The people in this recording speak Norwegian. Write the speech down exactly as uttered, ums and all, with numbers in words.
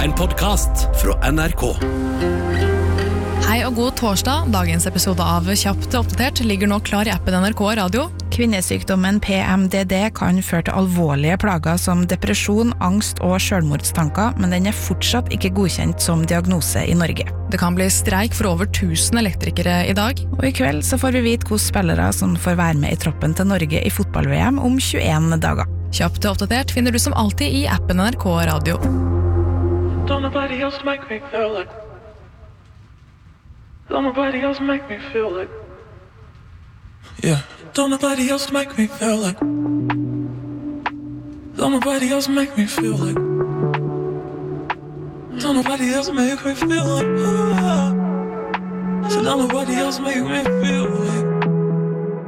en podcast fra N R K. Hei og god torsdag. Dagens episode av Kjapt oppdatert ligger nå klar i appen N R K Radio. Kvinnesykdommen P M D D kan føre til alvorlige plager som depresjon, angst og selvmordstanker, men den er fortsatt ikke godkjent som diagnose i Norge. Det kan bli streik for over tusen elektrikere i dag. Og i kveld så får vi vite hvilke spillere som får være med i troppen til Norge i fotball-V M om tjueen dager. Kjapt oppdatert finner du som alltid i appen N R K Radio. Don't nobody else make me feel like Don't nobody else make me feel like Yeah Don't nobody else make me feel like Don't nobody else make me feel like Don't nobody else make me feel like ah. So don't nobody else make me feel like